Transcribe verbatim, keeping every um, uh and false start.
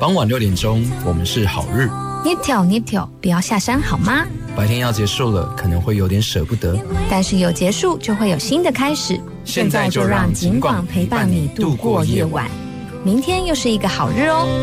傍晚六点钟，我们是好日。 捏挑捏挑，不要下山好吗？ 白天要结束了，可能会有点舍不得， 但是有结束就会有新的开始。 现在就让景广陪伴你度过夜晚。 明天又是一个好日哦。